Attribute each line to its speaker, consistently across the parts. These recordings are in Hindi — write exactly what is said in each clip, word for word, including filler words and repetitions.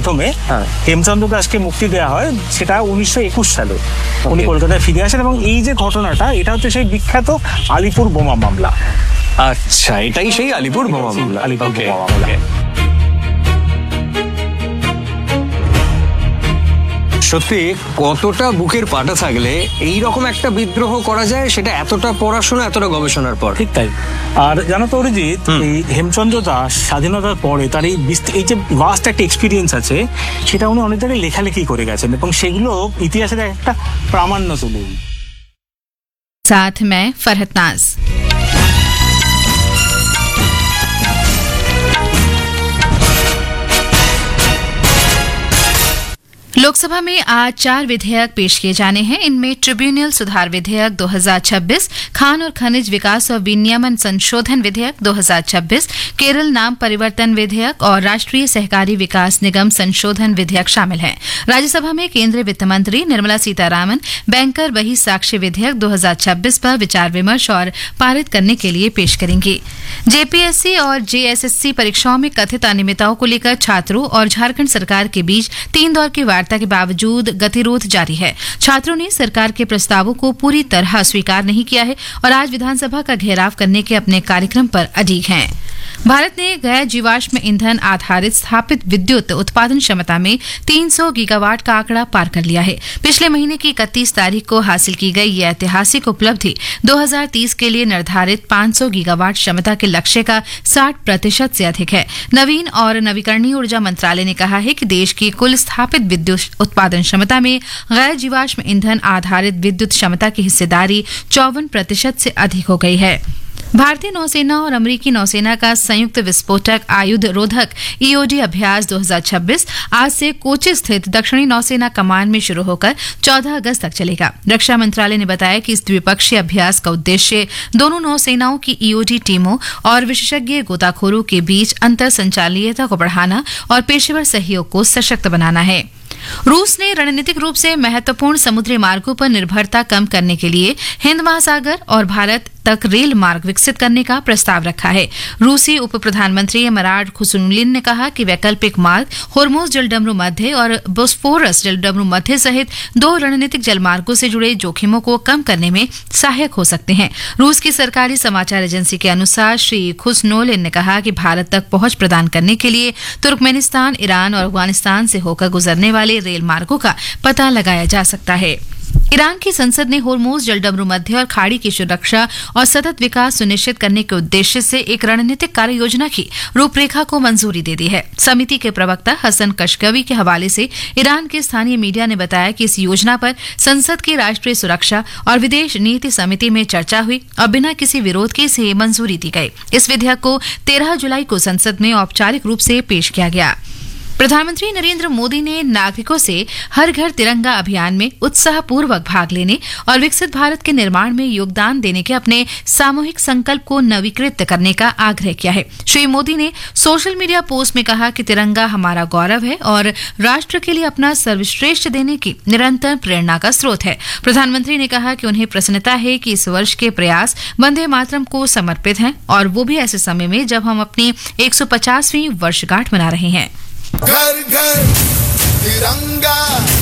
Speaker 1: মাধ্যমে হেমচন্দ্র দাসকে মুক্তি দেওয়া হয়, সেটা উনিশশো একুশ সালে উনি কলকাতায় ফিরে আসেন। এবং এই যে ঘটনাটা, এটা হচ্ছে সেই বিখ্যাত আলিপুর বোমা মামলা।
Speaker 2: আচ্ছা, এটাই সেই আলিপুর বোমা মামলা।
Speaker 1: আলিপুর বোমা মামলা।
Speaker 2: সত্যি কতটা বুকের পাটা থাকলে এই রকম একটা বিদ্রোহ করা যায়, সেটা এতটা পড়াশোনা, এতটা গবেষণার পর।
Speaker 1: ঠিক তাই। আর জানো তো অরিজিৎ, এই হেমচন্দ্র দাস স্বাধীনতার পরে তার এই এই যে ভাস্ট একটা এক্সপিরিয়েন্স আছে, সেটা উনি অনেক জায়গায় লেখালেখি করে গেছেন এবং সেগুলো ইতিহাসের একটা প্রামাণ্য তুলে।
Speaker 3: साथ मैं फरहत नाज। लोकसभा में आज चार विधेयक पेश किए जाने हैं। इनमें ट्रिब्यूनल सुधार विधेयक दो हज़ार छब्बीस, खान और खनिज विकास और विनियमन संशोधन विधेयक दो हज़ार छब्बीस, केरल नाम परिवर्तन विधेयक और राष्ट्रीय सहकारी विकास निगम संशोधन विधेयक शामिल हैं। राज्यसभा में केंद्रीय वित्त मंत्री निर्मला सीतारामन बैंकर बही साक्ष्य विधेयक दो हज़ार छब्बीस पर विचार विमर्श और पारित करने के लिए पेश करेंगी। जेपीएससी और जेएसएससी परीक्षाओं में कथित अनियमितताओं को लेकर छात्रों और झारखंड सरकार के बीच तीन दौर की वार्ता के बावजूद गतिरोध जारी है। छात्रों ने सरकार के प्रस्तावों को पूरी तरह स्वीकार नहीं किया है और आज विधानसभा का घेराव करने के अपने कार्यक्रम पर अडिग हैं। भारत ने गैर जीवाश्म ईंधन आधारित स्थापित विद्युत उत्पादन क्षमता में तीन सौ गीगावाट का आंकड़ा पार कर लिया है। पिछले महीने की इकतीस तारीख को हासिल की गई यह ऐतिहासिक उपलब्धि दो हज़ार तीस के लिए निर्धारित पाँच सौ गीगावाट क्षमता के लक्ष्य का साठ प्रतिशत से अधिक है। नवीन और नवीकरणीय ऊर्जा मंत्रालय ने कहा है कि देश की कुल स्थापित विद्युत उत्पादन क्षमता में गैर जीवाश्म ईंधन आधारित विद्युत क्षमता की हिस्सेदारी चौवन प्रतिशत से अधिक हो गई है। भारतीय नौसेना और अमेरिकी नौसेना का संयुक्त विस्फोटक आयुध रोधक ईओडी अभ्यास दो हज़ार छब्बीस आज से कोची स्थित दक्षिणी नौसेना कमान में शुरू होकर चौदह अगस्त तक चलेगा। रक्षा मंत्रालय ने बताया कि इस द्विपक्षीय अभ्यास का उद्देश्य दोनों नौसेनाओं की ईओडी टीमों और विशेषज्ञ गोताखोरों के बीच अंतर संचालीयता को बढ़ाना और पेशेवर सहयोग को सशक्त बनाना है। रूस ने रणनीतिक रूप से महत्वपूर्ण समुद्री मार्गों पर निर्भरता कम करने के लिए हिंद महासागर और भारत तक रेल मार्ग विकसित करने का प्रस्ताव रखा है। रूसी उप प्रधानमंत्री मराड खुसनुलिन ने कहा कि वैकल्पिक मार्ग होर्मुज जलडमरू मध्य और बोस्फोरस जलडमरू मध्य सहित दो रणनीतिक जलमार्गों से जुड़े जोखिमों को कम करने में सहायक हो सकते हैं। रूस की सरकारी समाचार एजेंसी के अनुसार श्री खुसनोलिन ने कहा कि भारत तक पहुंच प्रदान करने के लिए तुर्कमेनिस्तान, ईरान और अफगानिस्तान से होकर गुजरने वाले रेल मार्गों का पता लगाया जा सकता है। ईरान की संसद ने होर्मुज जलडमरू मध्य और खाड़ी की सुरक्षा और सतत विकास सुनिश्चित करने के उद्देश्य से एक रणनीतिक कार्य योजना की रूपरेखा को मंजूरी दे दी है। समिति के प्रवक्ता हसन कशगवी के हवाले से ईरान के स्थानीय मीडिया ने बताया कि इस योजना पर संसद की राष्ट्रीय सुरक्षा और विदेश नीति समिति में चर्चा हुई और बिना किसी विरोध के इसे मंजूरी दी गई। इस विधेयक को तेरह जुलाई को संसद में औपचारिक रूप से पेश किया गया। प्रधानमंत्री नरेंद्र मोदी ने नागरिकों से हर घर तिरंगा अभियान में उत्साहपूर्वक भाग लेने और विकसित भारत के निर्माण में योगदान देने के अपने सामूहिक संकल्प को नवीकृत करने का आग्रह किया है। श्री मोदी ने सोशल मीडिया पोस्ट में कहा कि तिरंगा हमारा गौरव है और राष्ट्र के लिए अपना सर्वश्रेष्ठ देने की निरंतर प्रेरणा का स्रोत है। प्रधानमंत्री ने कहा कि उन्हें प्रसन्नता है कि इस वर्ष के प्रयास वंदे मातरम को समर्पित हैं और वो भी ऐसे समय में जब हम अपनी एक सौ पचासवीं वर्षगांठ मना रहे हैं।
Speaker 4: घर घर तिरंगा,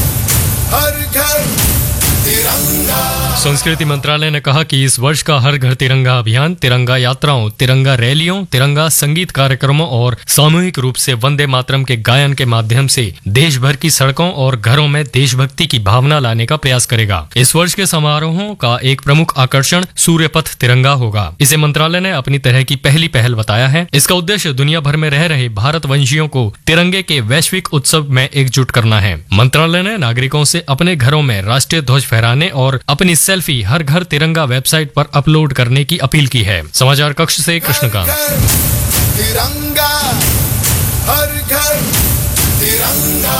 Speaker 4: हर घर तिरंगा।
Speaker 5: संस्कृति मंत्रालय ने कहा कि इस वर्ष का हर घर तिरंगा अभियान तिरंगा यात्राओं, तिरंगा रैलियों, तिरंगा संगीत कार्यक्रमों और सामूहिक रूप से वंदे मातरम के गायन के माध्यम से देश भर की सड़कों और घरों में देशभक्ति की भावना लाने का प्रयास करेगा। इस वर्ष के समारोहों का एक प्रमुख आकर्षण सूर्य पथ तिरंगा होगा। इसे मंत्रालय ने अपनी तरह की पहली पहल बताया है। इसका उद्देश्य दुनिया भर में रह रहे भारतवंशियों को तिरंगे के वैश्विक उत्सव में एकजुट करना है। मंत्रालय ने नागरिकों से अपने घरों में राष्ट्रीय ध्वज फहराने और अपनी सेल्फी हर घर तिरंगा वेबसाइट पर अपलोड करने की अपील की है। समाचार कक्ष से कृष्णकांत।
Speaker 4: तिरंगा, हर घर तिरंगा।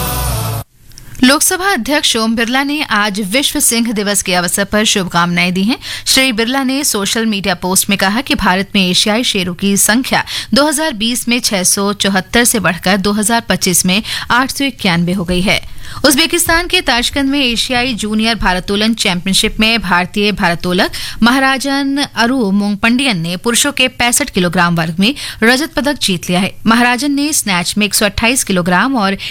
Speaker 3: लोकसभा अध्यक्ष ओम बिरला ने आज विश्व सिंह दिवस के अवसर पर शुभकामनाएं दी हैं। श्री बिरला ने सोशल मीडिया पोस्ट में कहा कि भारत में एशियाई शेरों की संख्या दो हज़ार बीस में छह सौ चौहत्तर से बढ़कर दो हज़ार पच्चीस में आठ सौ इक्यानवे हो गई है। उज्बेकिस्तान के ताशकंद में एशियाई जूनियर भारोत्तोलन चैंपियनशिप में भारतीय भारोत्तोलक महाराजन अरू मोंगपंडियन ने पुरुषों के पैंसठ किलोग्राम वर्ग में रजत पदक जीत लिया है। महाराजन ने स्नैच में एक सौ अट्ठाईस किलोग्राम और